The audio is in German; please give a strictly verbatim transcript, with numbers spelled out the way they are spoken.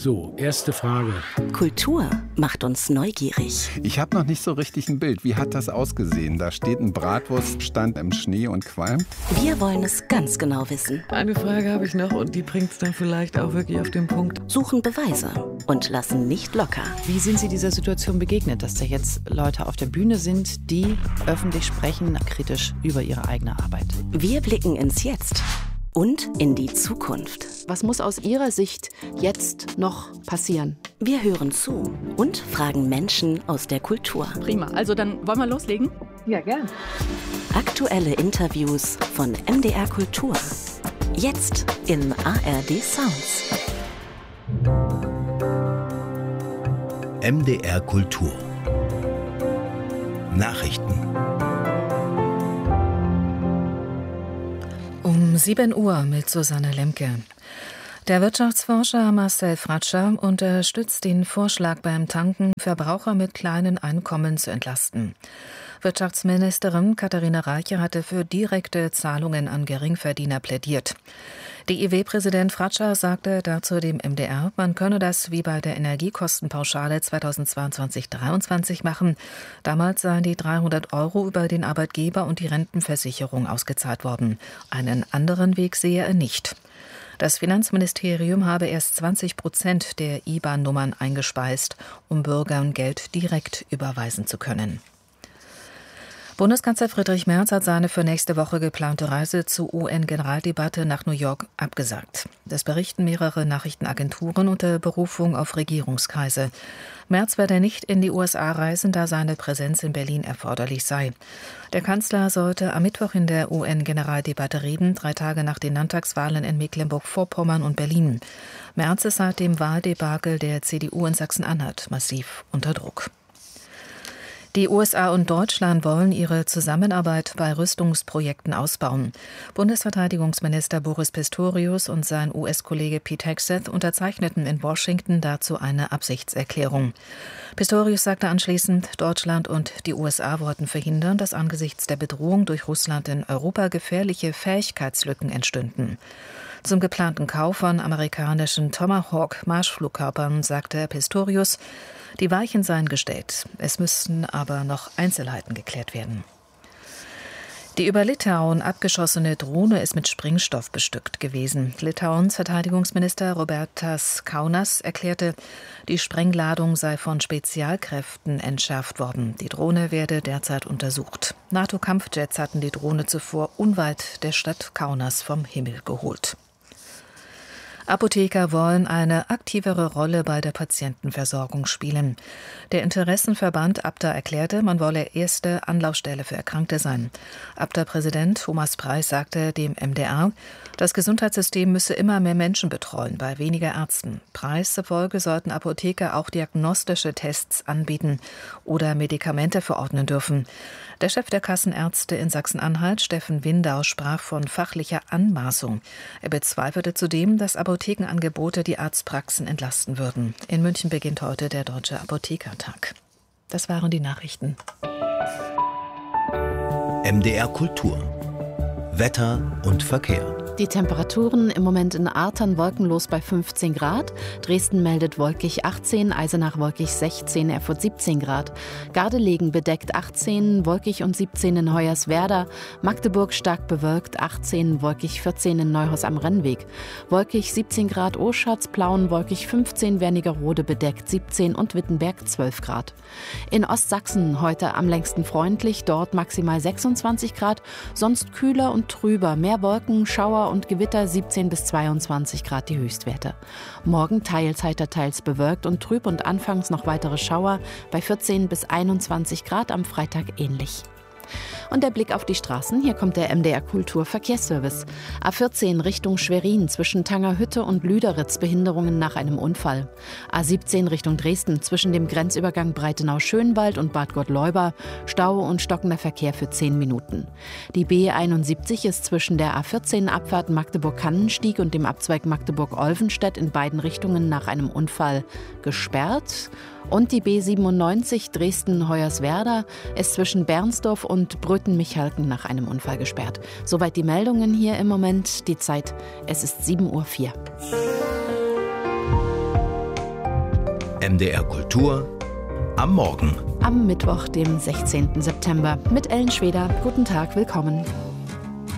So, erste Frage. Kultur macht uns neugierig. Ich habe noch nicht so richtig ein Bild. Wie hat das ausgesehen? Da steht ein Bratwurststand im Schnee und qualmt. Wir wollen es ganz genau wissen. Eine Frage habe ich noch und die bringt es dann vielleicht auch wirklich auf den Punkt. Suchen Beweise und lassen nicht locker. Wie sind Sie dieser Situation begegnet, dass da jetzt Leute auf der Bühne sind, die öffentlich sprechen, kritisch über ihre eigene Arbeit? Wir blicken ins Jetzt und in die Zukunft. Was muss aus Ihrer Sicht jetzt noch passieren? Wir hören zu und fragen Menschen aus der Kultur. Prima, also dann wollen wir loslegen? Ja, gern. Aktuelle Interviews von M D R Kultur. Jetzt in A R D Sounds. M D R Kultur. Nachrichten. Um sieben Uhr mit Susanne Lemke. Der Wirtschaftsforscher Marcel Fratscher unterstützt den Vorschlag beim Tanken, Verbraucher mit kleinen Einkommen zu entlasten. Wirtschaftsministerin Katharina Reiche hatte für direkte Zahlungen an Geringverdiener plädiert. D I W-Präsident Fratscher sagte dazu dem M D R, man könne das wie bei der Energiekostenpauschale zweitausendzweiundzwanzig dreiundzwanzig machen. Damals seien die dreihundert Euro über den Arbeitgeber und die Rentenversicherung ausgezahlt worden. Einen anderen Weg sehe er nicht. Das Finanzministerium habe erst zwanzig Prozent der I B A N-Nummern eingespeist, um Bürgern Geld direkt überweisen zu können. Bundeskanzler Friedrich Merz hat seine für nächste Woche geplante Reise zur U N-Generaldebatte nach New York abgesagt. Das berichten mehrere Nachrichtenagenturen unter Berufung auf Regierungskreise. Merz werde nicht in die U S A reisen, da seine Präsenz in Berlin erforderlich sei. Der Kanzler sollte am Mittwoch in der U N-Generaldebatte reden, drei Tage nach den Landtagswahlen in Mecklenburg-Vorpommern und Berlin. Merz ist seit dem Wahldebakel der C D U in Sachsen-Anhalt massiv unter Druck. Die U S A und Deutschland wollen ihre Zusammenarbeit bei Rüstungsprojekten ausbauen. Bundesverteidigungsminister Boris Pistorius und sein U S-Kollege Pete Hegseth unterzeichneten in Washington dazu eine Absichtserklärung. Pistorius sagte anschließend, Deutschland und die U S A wollten verhindern, dass angesichts der Bedrohung durch Russland in Europa gefährliche Fähigkeitslücken entstünden. Zum geplanten Kauf von amerikanischen Tomahawk-Marschflugkörpern sagte Pistorius, die Weichen seien gestellt. Es müssten aber noch Einzelheiten geklärt werden. Die über Litauen abgeschossene Drohne ist mit Sprengstoff bestückt gewesen. Litauens Verteidigungsminister Robertas Kaunas erklärte, die Sprengladung sei von Spezialkräften entschärft worden. Die Drohne werde derzeit untersucht. NATO-Kampfjets hatten die Drohne zuvor unweit der Stadt Kaunas vom Himmel geholt. Apotheker wollen eine aktivere Rolle bei der Patientenversorgung spielen. Der Interessenverband A B D A erklärte, man wolle erste Anlaufstelle für Erkrankte sein. A B D A-Präsident Thomas Preis sagte dem M D R, das Gesundheitssystem müsse immer mehr Menschen betreuen, bei weniger Ärzten. Preis zufolge sollten Apotheker auch diagnostische Tests anbieten oder Medikamente verordnen dürfen. Der Chef der Kassenärzte in Sachsen-Anhalt, Steffen Windau, sprach von fachlicher Anmaßung. Er bezweifelte zudem, dass Apothekenangebote die Arztpraxen entlasten würden. In München beginnt heute der Deutsche Apothekertag. Das waren die Nachrichten. M D R Kultur. Wetter und Verkehr. Die Temperaturen im Moment in Artern wolkenlos bei fünfzehn Grad. Dresden meldet wolkig achtzehn, Eisenach wolkig sechzehn, Erfurt siebzehn Grad. Gardelegen bedeckt achtzehn, wolkig und siebzehn in Hoyerswerda. Magdeburg stark bewölkt achtzehn, wolkig vierzehn in Neuhaus am Rennweg. Wolkig siebzehn Grad Oschatz, Plauen wolkig fünfzehn, Wernigerode bedeckt siebzehn und Wittenberg zwölf Grad. In Ostsachsen heute am längsten freundlich, dort maximal sechsundzwanzig Grad, sonst kühler und trüber, mehr Wolken, Schauer und Gewitter, siebzehn bis zweiundzwanzig Grad die Höchstwerte. Morgen teils heiter, teils bewölkt und trüb und anfangs noch weitere Schauer, bei vierzehn bis einundzwanzig Grad, am Freitag ähnlich. Und der Blick auf die Straßen, hier kommt der M D R Kultur Verkehrsservice. A vierzehn Richtung Schwerin, zwischen Tangerhütte und Lüderitz Behinderungen nach einem Unfall. A siebzehn Richtung Dresden, zwischen dem Grenzübergang Breitenau-Schönwald und Bad Gottleuba, Stau und stockender Verkehr für zehn Minuten. Die B einundsiebzig ist zwischen der A vierzehn Abfahrt Magdeburg-Kannenstieg und dem Abzweig Magdeburg-Olvenstedt in beiden Richtungen nach einem Unfall gesperrt. Und die B siebenundneunzig Dresden-Hoyerswerda ist zwischen Bernsdorf und Bröthen-Michalken nach einem Unfall gesperrt. Soweit die Meldungen hier im Moment. Die Zeit, es ist sieben Uhr vier. M D R Kultur am Morgen. Am Mittwoch, dem sechzehnten September. Mit Ellen Schweder. Guten Tag, willkommen.